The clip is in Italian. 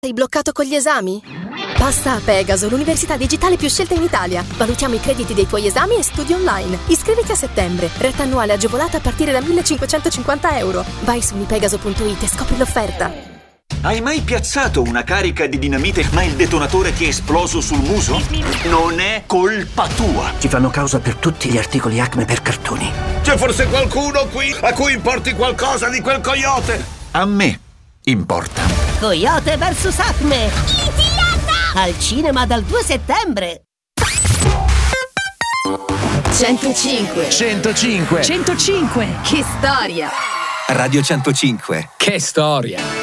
Sei bloccato con gli esami? Passa a Pegaso, l'università digitale più scelta in Italia. Valutiamo i crediti dei tuoi esami e studi online. Iscriviti a settembre. Retta annuale agevolata a partire da 1.550 euro. Vai su unipegaso.it e scopri l'offerta. Hai mai piazzato una carica di dinamite ma il detonatore ti è esploso sul muso? Non è colpa tua. Ci fanno causa per tutti gli articoli Acme per cartoni. C'è forse qualcuno qui a cui importi qualcosa di quel coyote? A me importa. Coyote vs Acme. Al cinema dal 2 settembre. 105. 105. 105. Che storia! Radio 105. Che storia.